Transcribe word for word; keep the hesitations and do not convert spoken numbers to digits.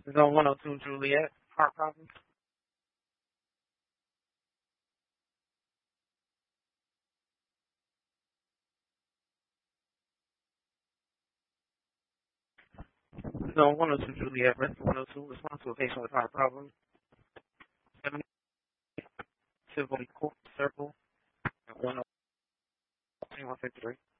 Zone one oh two, Juliet. Heart problems. Zone one oh two, Juliet. Rest one oh two, response to a patient with heart problems. seventy, Tivoli Court Circle, at one oh two, one fifty-three.